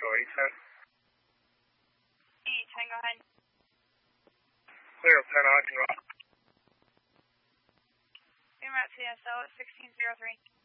Echo 810. 810, go ahead. Clear 10 on, route. En route to SL at 1603.